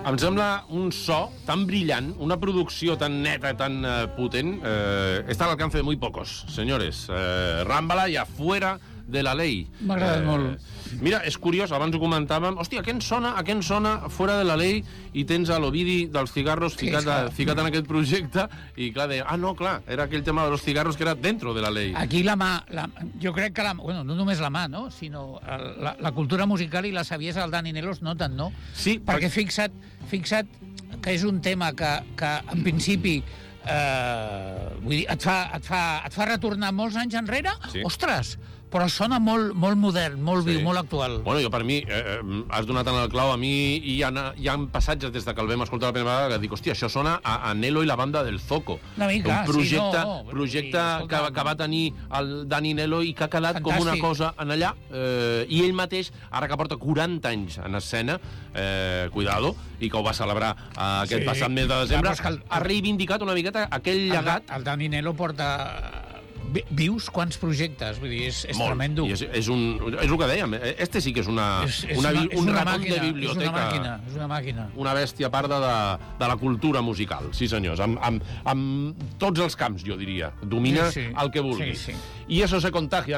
Em sembla un so tan brillant, una producció tan neta, tan potent. Esta al alcance de muy pocos, señores. Rámbala y afuera de la ley. M'ha agradat molt. Mira, és curiós, abans ho comentàvem. Hòstia, a què ens sona Fuera de la Ley? I tens a l'Ovidi dels cigarros ficat en aquest projecte. I clar, deia, no, clar, era aquell tema de los cigarros que era dentro de la ley. Aquí la mà, jo crec que no només la mà, no? Sinó la cultura musical i la saviesa del Dani Nelo es noten, no? Sí. Perquè fixa't que és un tema que en principi vull dir, et fa retornar molts anys enrere. Sí. Ostres, però sona molt modern, molt viu, molt actual. Bueno, jo per mi, has donat en el clau, a mi hi ha passatges des que el vam escoltar la primera vegada que dic, hòstia, això sona a Nelo i la banda del Zoco. Una mica, un projecte que va tenir el Dani Nelo i que ha quedat fantàstic, com una cosa en allà, i ell mateix, ara que porta 40 anys en escena, cuidado, i que ho va celebrar aquest passat mes de desembre, ha reivindicat una miqueta aquell llegat. El Dani Nelo porta... Vius quants projectes? Vull dir, és tremendo. És el que dèiem. Este sí que és un racó de biblioteca. És una màquina. Una bèstia parda de la cultura musical. Sí, senyors. Amb tots els camps, jo diria. Domina el que vulgui. I eso se contagia.